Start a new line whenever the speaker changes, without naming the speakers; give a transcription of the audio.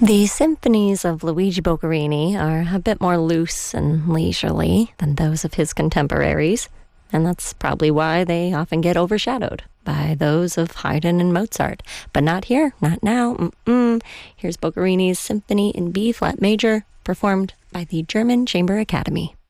The symphonies of Luigi Boccherini are a bit more loose and leisurely than those of his contemporaries, and that's probably why they often get overshadowed by those of Haydn and Mozart. But not here, not now. Here's Boccherini's Symphony in B-flat major, performed by the German Chamber Academy.